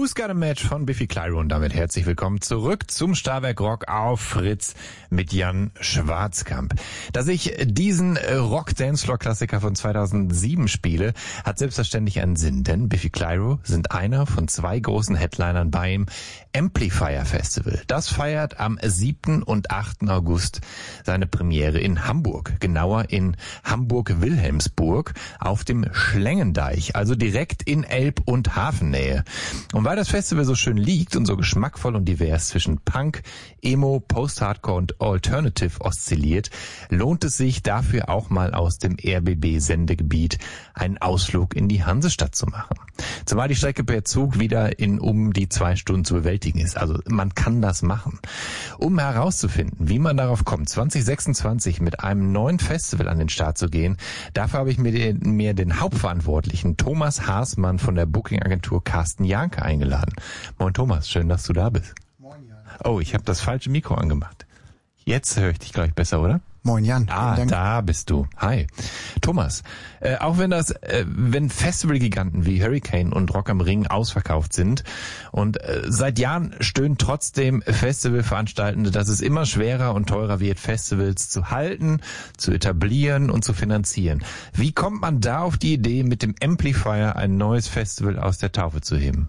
Who's Got a Match von Biffy Clyro und damit herzlich willkommen zurück zum Starwerk Rock auf Fritz mit Jan Schwarzkamp. Dass ich diesen Rock-Dancefloor-Klassiker von 2007 spiele, hat selbstverständlich einen Sinn, denn Biffy Clyro sind einer von zwei großen Headlinern beim Amplifier Festival. Das feiert am 7. und 8. August seine Premiere in Hamburg, genauer in Hamburg-Wilhelmsburg auf dem Schlängendeich, also direkt in Elb- und Hafennähe. Und weil das Festival so schön liegt und so geschmackvoll und divers zwischen Punk, Emo, Post-Hardcore und Alternative oszilliert, lohnt es sich dafür auch mal aus dem RBB-Sendegebiet einen Ausflug in die Hansestadt zu machen. Zumal die Strecke per Zug wieder in um die 2 Stunden zu bewältigen ist. Also man kann das machen. Um herauszufinden, wie man darauf kommt, 2026 mit einem neuen Festival an den Start zu gehen, dafür habe ich mir den Hauptverantwortlichen Thomas Haßmann von der Booking-Agentur Carsten Janke eingeladen. Moin Thomas, schön, dass du da bist. Moin Jan. Oh, ich habe das falsche Mikro angemacht. Jetzt höre ich dich gleich besser, oder? Moin Jan. Da bist du. Hi. Thomas, auch wenn Festivalgiganten wie Hurricane und Rock am Ring ausverkauft sind und seit Jahren stöhnen trotzdem Festivalveranstaltende, dass es immer schwerer und teurer wird, Festivals zu halten, zu etablieren und zu finanzieren. Wie kommt man da auf die Idee, mit dem Amplifier ein neues Festival aus der Taufe zu heben?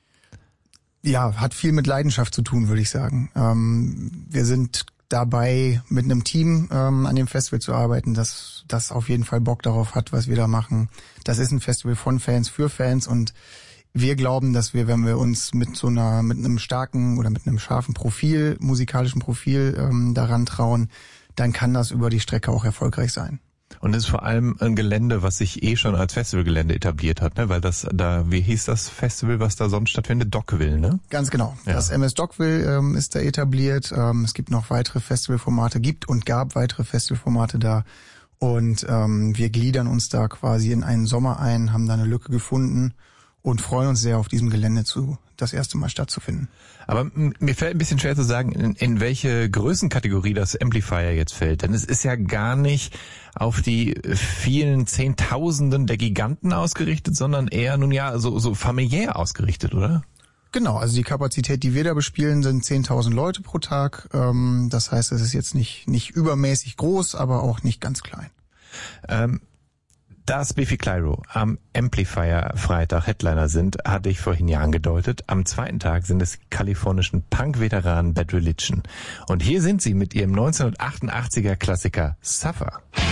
Ja, hat viel mit Leidenschaft zu tun, würde ich sagen. Wir sind dabei, mit einem Team an dem Festival zu arbeiten, das auf jeden Fall Bock darauf hat, was wir da machen. Das ist ein Festival von Fans für Fans und wir glauben, dass wir, wenn wir uns mit einem starken oder mit einem scharfen Profil, musikalischen Profil daran trauen, dann kann das über die Strecke auch erfolgreich sein. Und es ist vor allem ein Gelände, was sich schon als Festivalgelände etabliert hat, ne? Weil wie hieß das Festival, was da sonst stattfindet? Dockville, ne? Ganz genau. Ja. Das MS Dockville ist da etabliert. Es gibt noch weitere Festivalformate, gab weitere Festivalformate da. Und wir gliedern uns da quasi in einen Sommer ein, haben da eine Lücke gefunden und freuen uns sehr, auf diesem Gelände das erste Mal stattzufinden. Aber mir fällt ein bisschen schwer zu sagen, in welche Größenkategorie das Amplifier jetzt fällt. Denn es ist ja gar nicht auf die vielen Zehntausenden der Giganten ausgerichtet, sondern eher so familiär ausgerichtet, oder? Genau, also die Kapazität, die wir da bespielen, sind 10.000 Leute pro Tag. Das heißt, es ist jetzt nicht übermäßig groß, aber auch nicht ganz klein. Dass Biffy Clyro am Amplifier Freitag Headliner sind, hatte ich vorhin ja angedeutet. Am zweiten Tag sind es kalifornischen Punk-Veteranen Bad Religion. Und hier sind sie mit ihrem 1988er Klassiker Suffer.